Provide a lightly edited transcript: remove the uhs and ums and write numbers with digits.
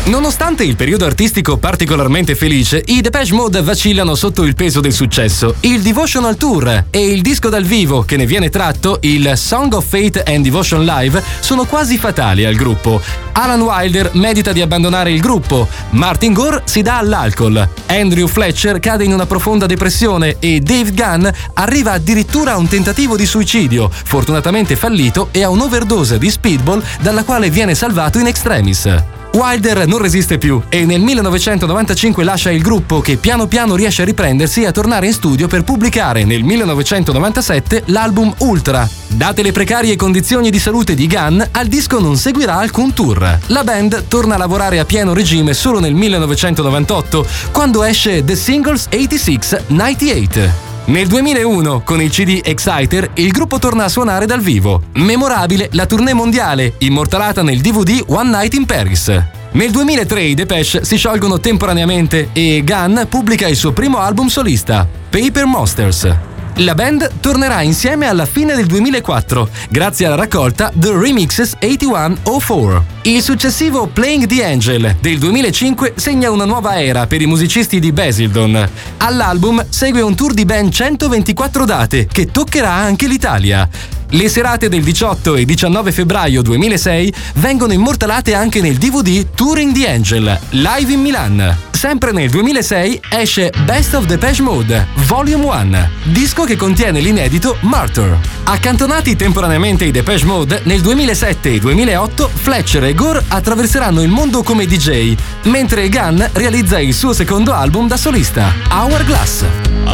Nonostante il periodo artistico particolarmente felice, i Depeche Mode vacillano sotto il peso del successo. Il Devotional Tour e il disco dal vivo che ne viene tratto, il Song of Faith and Devotion Live, sono quasi fatali al gruppo. Alan Wilder medita di abbandonare il gruppo, Martin Gore si dà all'alcol, Andrew Fletcher cade in una profonda depressione e Dave Gunn arriva addirittura a un tentativo di suicidio, fortunatamente fallito, e a un'overdose di Speedball dalla quale viene salvato in extremis. Wilder non resiste più e nel 1995 lascia il gruppo, che piano piano riesce a riprendersi e a tornare in studio per pubblicare nel 1997 l'album Ultra. Date le precarie condizioni di salute di Gunn, al disco non seguirà alcun tour. La band torna a lavorare a pieno regime solo nel 1998, quando esce The Singles 86-98. Nel 2001, con il CD Exciter, il gruppo torna a suonare dal vivo. Memorabile la tournée mondiale, immortalata nel DVD One Night in Paris. Nel 2003 i Depeche si sciolgono temporaneamente e Gunn pubblica il suo primo album solista, Paper Monsters. La band tornerà insieme alla fine del 2004, grazie alla raccolta The Remixes 8104. Il successivo Playing the Angel del 2005 segna una nuova era per i musicisti di Basildon. All'album segue un tour di ben 124 date che toccherà anche l'Italia. Le serate del 18 e 19 febbraio 2006 vengono immortalate anche nel DVD Touring the Angel, live in Milan. Sempre nel 2006 esce Best of Depeche Mode, Volume 1, disco che contiene l'inedito Martyr. Accantonati temporaneamente i Depeche Mode, nel 2007 e 2008 Fletcher e Gore attraverseranno il mondo come DJ, mentre Gunn realizza il suo secondo album da solista, Hourglass.